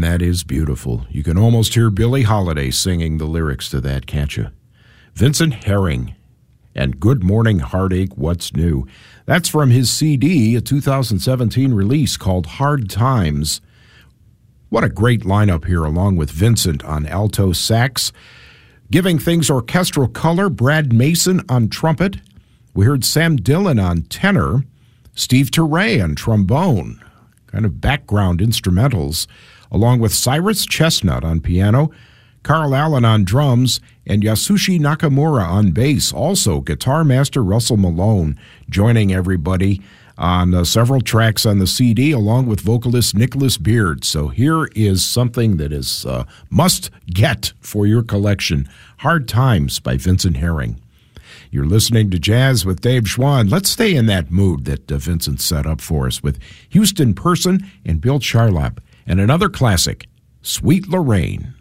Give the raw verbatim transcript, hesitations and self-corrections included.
And that is beautiful. You can almost hear Billie Holiday singing the lyrics to that, can't you? Vincent Herring and Good Morning Heartache, What's New? That's from his C D, a two thousand seventeen release called Hard Times. What a great lineup here, along with Vincent on alto sax. Giving things orchestral color, Brad Mason on trumpet. We heard Sam Dillon on tenor, Steve Teray on trombone, kind of background instrumentals, along with Cyrus Chestnut on piano, Carl Allen on drums, and Yasushi Nakamura on bass. Also, guitar master Russell Malone joining everybody on uh, several tracks on the C D, along with vocalist Nicholas Beard. So here is something that is uh, must get for your collection. Hard Times by Vincent Herring. You're listening to Jazz with Dave Schwann. Let's stay in that mood that uh, Vincent set up for us with Houston Person and Bill Charlap, and another classic, Sweet Lorraine.